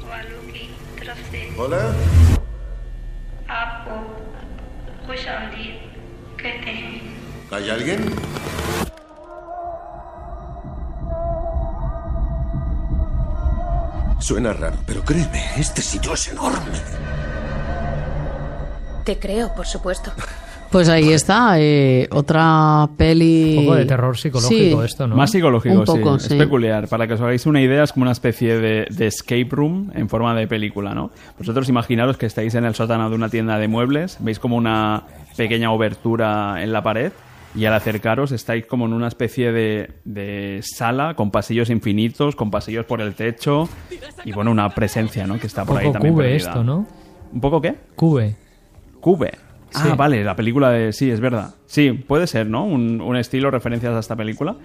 वालों की तरफ से Hola. आपको खुशामदीद कहते हैं। ¿Hay alguien? Suena raro, pero créeme, este sitio es enorme. Te creo, por supuesto. Pues ahí está, otra peli... Un poco de terror psicológico Sí. esto, ¿no? Más psicológico, Un poco, sí. sí. Es peculiar. Para que os hagáis una idea, es como una especie de escape room en forma de película, ¿no? Vosotros imaginaros que estáis en el sótano de una tienda de muebles, veis como una pequeña obertura en la pared y al acercaros estáis como en una especie de sala con pasillos infinitos, con pasillos por el techo y, bueno, una presencia, ¿no? Que está por Un ahí poco también Cube perdida. esto, ¿no? ¿Un poco qué? Cube. Cube. Sí. Ah, vale, la película de... Sí, es verdad. Sí, puede ser, ¿no? Un estilo, referencias a esta película.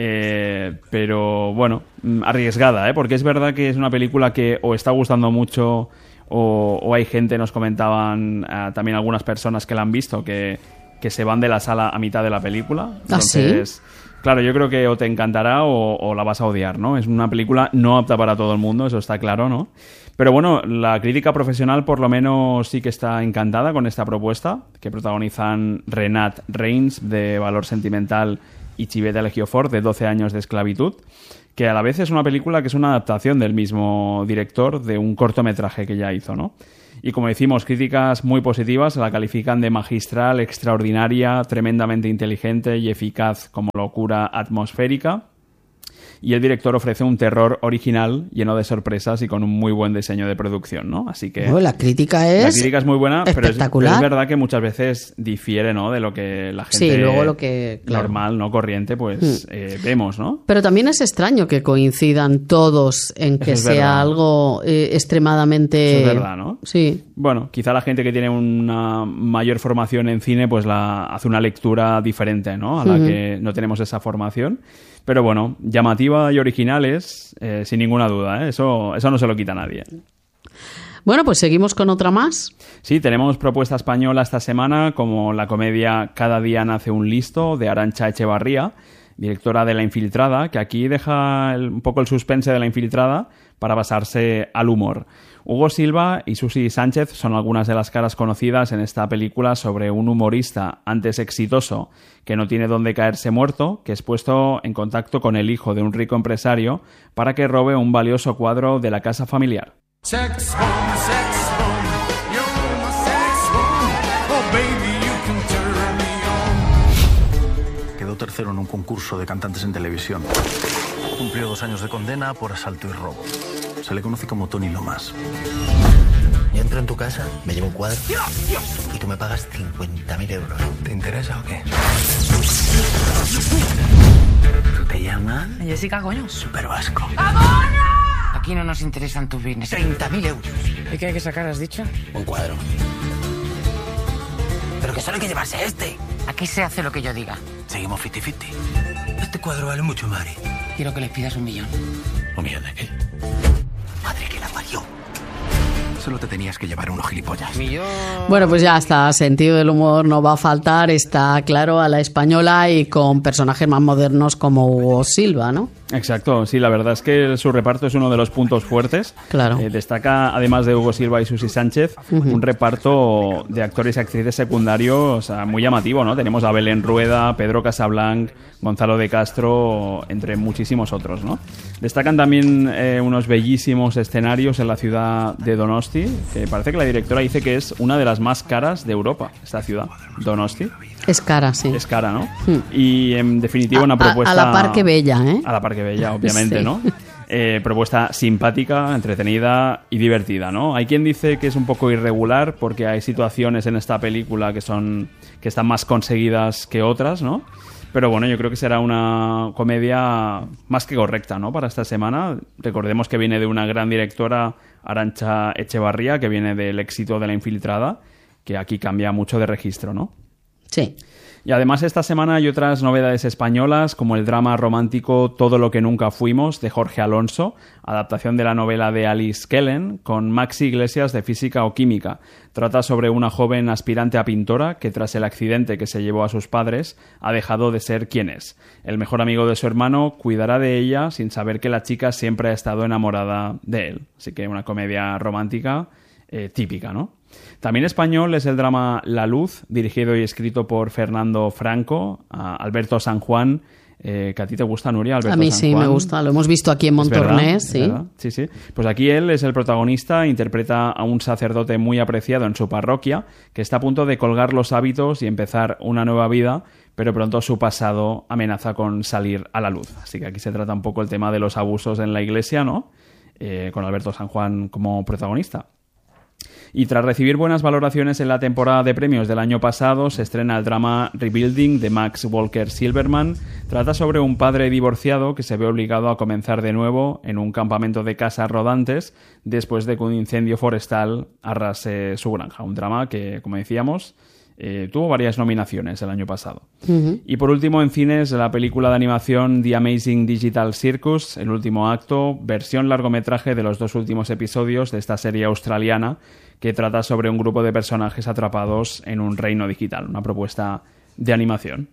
Pero, bueno, arriesgada, ¿eh? Porque es verdad que es una película que o está gustando mucho o hay gente, nos comentaban también algunas personas que la han visto, que se van de la sala a mitad de la película. ¿Ah, sí? Entonces, claro, yo creo que o te encantará o la vas a odiar, ¿no? Es una película no apta para todo el mundo, eso está claro, ¿no? Pero bueno, la crítica profesional por lo menos sí que está encantada con esta propuesta, que protagonizan Renat Reigns, de Valor Sentimental, y Chiveta Legiofort, de 12 años de esclavitud, que a la vez es una película que es una adaptación del mismo director de un cortometraje que ya hizo, ¿no? Y como decimos, críticas muy positivas, la califican de magistral, extraordinaria, tremendamente inteligente y eficaz como locura atmosférica. Y el director ofrece un terror original, lleno de sorpresas y con un muy buen diseño de producción, ¿no? Así que... La crítica La es crítica es muy buena, pero espectacular. es verdad que muchas veces difiere, ¿no? De lo que la gente Sí, luego lo que, claro. normal, no corriente, pues vemos, ¿no? Pero también es extraño que coincidan todos en que Eso es sea verdad. algo extremadamente... Eso es verdad, ¿no? Sí. Bueno, quizá la gente que tiene una mayor formación en cine pues hace una lectura diferente, ¿no? A la que no tenemos esa formación. Pero bueno, llamativa y originales, sin ninguna duda, ¿eh? Eso no se lo quita a nadie. Bueno, pues seguimos con otra más. Sí, tenemos propuesta española esta semana, como la comedia Cada día nace un listo, de Arantxa Echevarría, directora de La Infiltrada, que aquí deja un poco el suspense de La Infiltrada para pasarse al humor. Hugo Silva y Susi Sánchez son algunas de las caras conocidas en esta película sobre un humorista antes exitoso que no tiene dónde caerse muerto, que es puesto en contacto con el hijo de un rico empresario para que robe un valioso cuadro de la casa familiar. Sex bomb, you're my sex bomb. Oh baby, you can turn me on. Quedó tercero en un concurso de cantantes en televisión. Cumplió 2 años de condena por asalto y robo. Se le conoce como Tony Lomas. Yo entro en tu casa, me llevo un cuadro y tú me pagas 50.000 euros. ¿Te interesa o qué? ¿Tú te llamas? Jessica, coño. Super Vasco. Aquí no nos interesan tus bienes. 30.000 euros. ¿Y qué hay que sacar, has dicho? Un cuadro. Pero que solo hay que llevarse este. Aquí se hace lo que yo diga. Seguimos 50-50. Este cuadro vale mucho, Mari. Quiero que les pidas 1 millón. ¿1 millón de qué? Madre que la parió. Solo te tenías que llevar unos gilipollas. Millón. Bueno, pues ya está, sentido del humor no va a faltar, está claro, a la española y con personajes más modernos como Hugo Silva, ¿no? Exacto, sí, la verdad es que su reparto es uno de los puntos fuertes. Claro. Destaca, además de Hugo Silva y Susi Sánchez, un reparto de actores y actrices secundarios muy llamativo, ¿no? Tenemos a Belén Rueda, Pedro Casablanc, Gonzalo de Castro, entre muchísimos otros, ¿no? Destacan también unos bellísimos escenarios en la ciudad de Donosti, que parece que la directora dice que es una de las más caras de Europa, esta ciudad, Donosti. Es cara, sí. Es cara, ¿no? Y en definitiva una propuesta... A la par que bella, ¿eh? A la par que bella, obviamente, Sí. ¿no? Propuesta simpática, entretenida y divertida, ¿no? Hay quien dice que es un poco irregular porque hay situaciones en esta película que están más conseguidas que otras, ¿no? Pero bueno, yo creo que será una comedia más que correcta, ¿no? Para esta semana. Recordemos que viene de una gran directora, Arantxa Echevarría, que viene del éxito de La Infiltrada, que aquí cambia mucho de registro, ¿no? Sí. Y además esta semana hay otras novedades españolas, como el drama romántico Todo lo que nunca fuimos, de Jorge Alonso, adaptación de la novela de Alice Kellen, con Maxi Iglesias, de Física o Química. Trata sobre una joven aspirante a pintora que, tras el accidente que se llevó a sus padres, ha dejado de ser quien es. El mejor amigo de su hermano cuidará de ella sin saber que la chica siempre ha estado enamorada de él. Así que una comedia romántica típica, ¿no? También español es el drama La Luz, dirigido y escrito por Fernando Franco, Alberto San Juan, que a ti te gusta, Nuria, Alberto A mí San sí, Juan. me gusta. Lo hemos visto aquí en Montornès, ¿Es sí. verdad? Sí, sí. Pues aquí él es el protagonista, interpreta a un sacerdote muy apreciado en su parroquia, que está a punto de colgar los hábitos y empezar una nueva vida, pero pronto su pasado amenaza con salir a la luz. Así que aquí se trata un poco el tema de los abusos en la iglesia, ¿no? Con Alberto San Juan como protagonista. Y tras recibir buenas valoraciones en la temporada de premios del año pasado, se estrena el drama Rebuilding de Max Walker Silverman. Trata sobre un padre divorciado que se ve obligado a comenzar de nuevo en un campamento de casas rodantes después de que un incendio forestal arrase su granja. Un drama que, como decíamos, tuvo varias nominaciones el año pasado. Y por último, en cines, la película de animación The Amazing Digital Circus, el último acto, versión largometraje de los 2 últimos episodios de esta serie australiana que trata sobre un grupo de personajes atrapados en un reino digital, una propuesta de animación.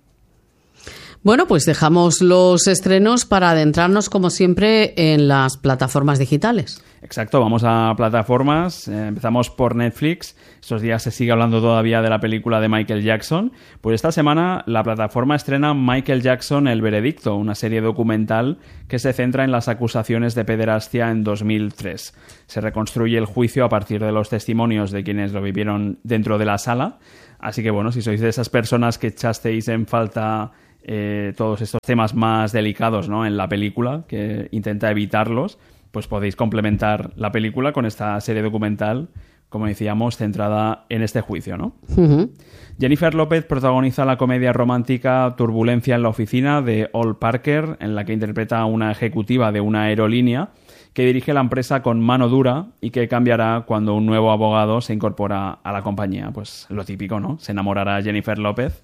Bueno, pues dejamos los estrenos para adentrarnos, como siempre, en las plataformas digitales. Exacto, vamos a plataformas. Empezamos por Netflix. Estos días se sigue hablando todavía de la película de Michael Jackson. Pues esta semana la plataforma estrena Michael Jackson, el veredicto, una serie documental que se centra en las acusaciones de pederastia en 2003. Se reconstruye el juicio a partir de los testimonios de quienes lo vivieron dentro de la sala. Así que bueno, si sois de esas personas que echasteis en falta todos estos temas más delicados, ¿no?, en la película, que intenta evitarlos, pues podéis complementar la película con esta serie documental, como decíamos, centrada en este juicio, ¿no? Jennifer López protagoniza la comedia romántica Turbulencia en la oficina de Ol Parker, en la que interpreta a una ejecutiva de una aerolínea que dirige la empresa con mano dura y que cambiará cuando un nuevo abogado se incorpora a la compañía. Pues lo típico, ¿no? Se enamorará Jennifer López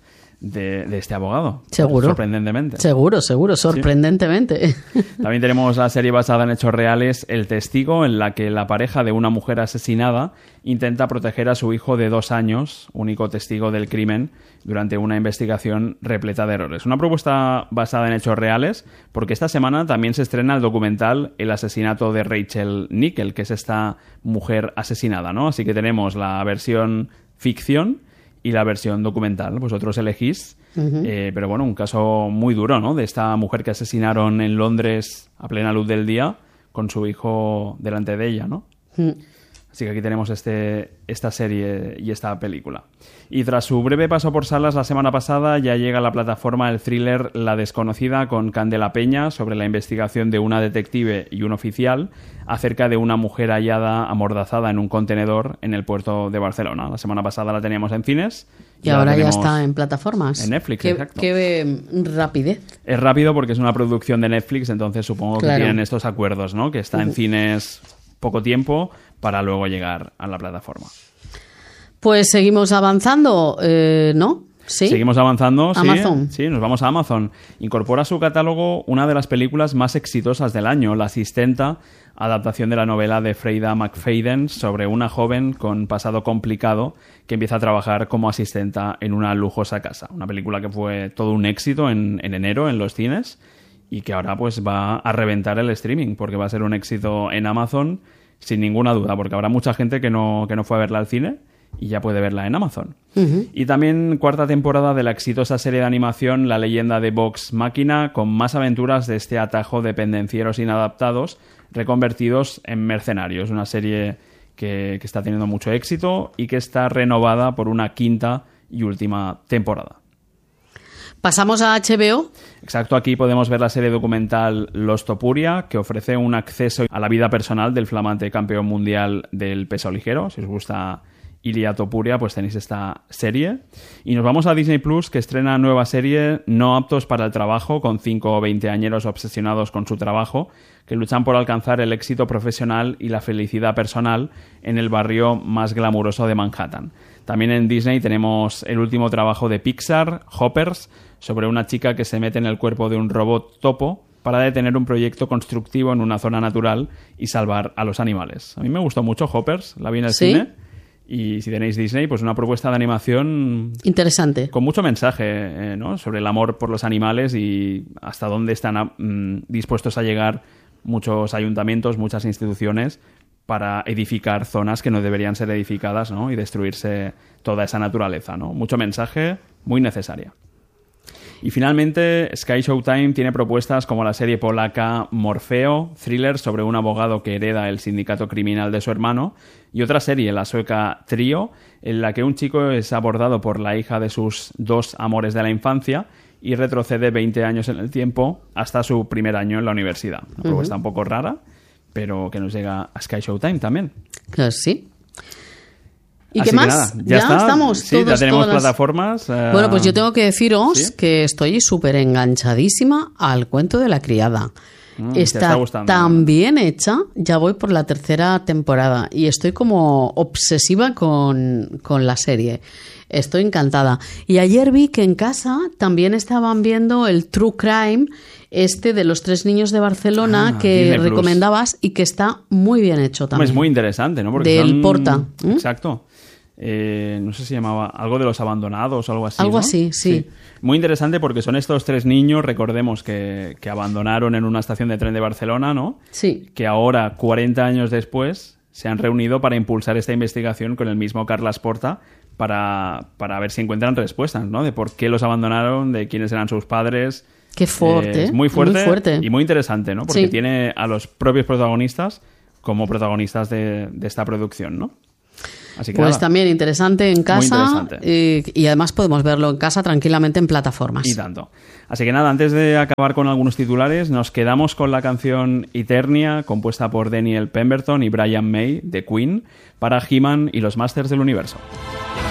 de este abogado. Seguro. Sorprendentemente. Seguro, sorprendentemente. Sí. También tenemos la serie basada en hechos reales, El Testigo, en la que la pareja de una mujer asesinada intenta proteger a su hijo de 2 años, único testigo del crimen, durante una investigación repleta de errores. Una propuesta basada en hechos reales, porque esta semana también se estrena el documental El asesinato de Rachel Nickel, que es esta mujer asesinada, ¿no? Así que tenemos la versión ficción y la versión documental. Vosotros elegís. Pero bueno, un caso muy duro, ¿no?, de esta mujer que asesinaron en Londres a plena luz del día con su hijo delante de ella, ¿no? Así que aquí tenemos esta serie y esta película. Y tras su breve paso por salas la semana pasada, ya llega a la plataforma el thriller La Desconocida, con Candela Peña, sobre la investigación de una detective y un oficial acerca de una mujer hallada amordazada en un contenedor en el puerto de Barcelona. La semana pasada la teníamos en cines. Y ahora ya está en plataformas. En Netflix, exacto. Qué rapidez. Es rápido porque es una producción de Netflix, entonces supongo que tienen estos acuerdos, ¿no? Que está en cines poco tiempo para luego llegar a la plataforma. Pues seguimos avanzando, ¿no? ¿Sí? Seguimos avanzando. Amazon. Sí, nos vamos a Amazon. Incorpora a su catálogo una de las películas más exitosas del año, La Asistenta, adaptación de la novela de Freida McFadden sobre una joven con pasado complicado que empieza a trabajar como asistenta en una lujosa casa. Una película que fue todo un éxito en enero en los cines y que ahora pues va a reventar el streaming, porque va a ser un éxito en Amazon sin ninguna duda, porque habrá mucha gente que no fue a verla al cine y ya puede verla en Amazon. Y también 4ª temporada de la exitosa serie de animación La Leyenda de Vox Machina, con más aventuras de este atajo de pendencieros inadaptados reconvertidos en mercenarios. Una serie que está teniendo mucho éxito y que está renovada por una 5ª y última temporada. ¿Pasamos a HBO? Exacto, aquí podemos ver la serie documental Los Topuria, que ofrece un acceso a la vida personal del flamante campeón mundial del peso ligero. Si os gusta Ilia Topuria, pues tenéis esta serie. Y nos vamos a Disney Plus, que estrena nueva serie No aptos para el trabajo, con 5 o 20 añeros obsesionados con su trabajo, que luchan por alcanzar el éxito profesional y la felicidad personal en el barrio más glamuroso de Manhattan. También en Disney tenemos el último trabajo de Pixar, Hoppers, sobre una chica que se mete en el cuerpo de un robot topo para detener un proyecto constructivo en una zona natural y salvar a los animales. A mí me gustó mucho Hoppers, la vi en el cine. Y si tenéis Disney, pues una propuesta de animación interesante, con mucho mensaje, ¿no? Sobre el amor por los animales y hasta dónde están dispuestos a llegar muchos ayuntamientos, muchas instituciones para edificar zonas que no deberían ser edificadas, ¿no? Y destruirse toda esa naturaleza, ¿no? Mucho mensaje, muy necesaria. Y finalmente, Sky Showtime tiene propuestas como la serie polaca Morfeo, thriller sobre un abogado que hereda el sindicato criminal de su hermano, y otra serie, la sueca Trío, en la que un chico es abordado por la hija de sus 2 amores de la infancia y retrocede 20 años en el tiempo hasta su primer año en la universidad. Una propuesta un poco rara, pero que nos llega a Sky Showtime también. Claro, sí. ¿Y así qué más? Nada, ya está. Estamos sí, todos, ya tenemos todas... plataformas. Bueno, pues yo tengo que deciros ¿sí? que estoy súper enganchadísima al cuento de la criada. Está tan bien hecha, ya voy por la 3ª temporada y estoy como obsesiva con la serie. Estoy encantada. Y ayer vi que en casa también estaban viendo el True Crime, de los 3 niños de Barcelona que Disney Plus. Recomendabas y que está muy bien hecho también. Es muy interesante, ¿no? Porque del Porta. Exacto. No sé si llamaba algo de los abandonados o algo así. Algo ¿no? así, sí. Muy interesante porque son estos 3 niños, recordemos, que abandonaron en una estación de tren de Barcelona, ¿no? Sí. Que ahora, 40 años después, se han reunido para impulsar esta investigación con el mismo Carles Porta para ver si encuentran respuestas, ¿no? De por qué los abandonaron, de quiénes eran sus padres. Qué fuerte. Es muy fuerte, muy fuerte y muy interesante, ¿no? Porque sí. tiene a los propios protagonistas como protagonistas de esta producción, ¿no? Así que pues nada, también interesante en casa muy interesante. Y además podemos verlo en casa tranquilamente en plataformas. Y tanto. Así que nada, antes de acabar con algunos titulares, nos quedamos con la canción Eternia, compuesta por Daniel Pemberton y Brian May, de Queen, para He-Man y los Masters del Universo.